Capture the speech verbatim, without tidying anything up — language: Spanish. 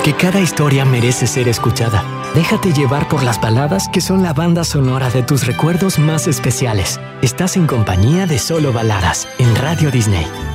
porque cada historia merece ser escuchada. Déjate llevar por las baladas que son la banda sonora de tus recuerdos más especiales. Estás en compañía de Solo Baladas, en Radio Disney.